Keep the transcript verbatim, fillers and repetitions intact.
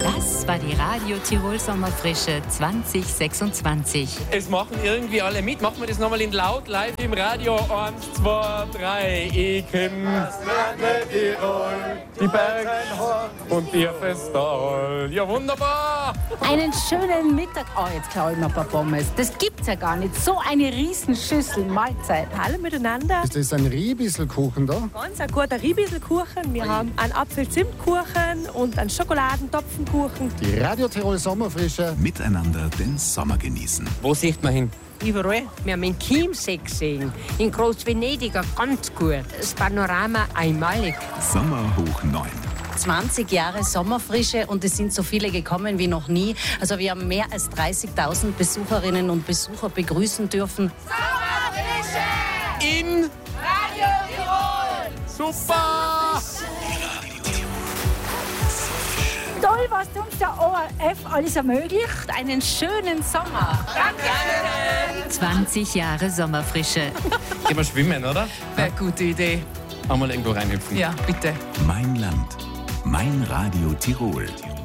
Das war die Radio Tirol Sommerfrische zwanzig sechsundzwanzig. Es machen irgendwie alle mit. Machen wir das nochmal in laut live im Radio. Eins, zwei, drei. Ich kenn das Land Tirol, die Berge und ihr Festal. Ja, wunderbar. Einen schönen Mittag. Oh, jetzt klaue ich mir ein paar Pommes. Das gibt's ja gar nicht. So eine Riesenschüssel Mahlzeit. Hallo miteinander. Ist das ein Riebisselkuchen da? Ganz ein guter Riebisselkuchen. Wir haben einen Apfel-Zimt-Kuchen und einen Schokoladentopfenkuchen. Die Radio Tirol Sommerfrische. Miteinander den Sommer genießen. Wo sieht man hin? Überall. Wir haben in Chiemsee gesehen, in Groß-Venedig ganz gut. Das Panorama einmalig. Sommer hoch neun. zwanzig Jahre Sommerfrische und es sind so viele gekommen wie noch nie. Also wir haben mehr als dreißigtausend Besucherinnen und Besucher begrüßen dürfen. In Radio Tirol. Super! Toll, was uns der O R F alles ermöglicht. Einen schönen Sommer. Danke. zwanzig Jahre Sommerfrische. Gehen wir schwimmen, oder? Wäre eine gute Idee. Einmal irgendwo reinhüpfen. Ja, bitte. Mein Land. Mein Radio Tirol.